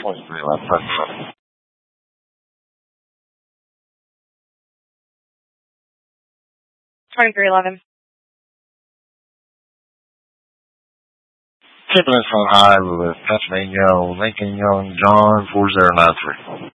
2311. Tipping from High Louis, Pennsylvania, Lincoln Young, John 4093.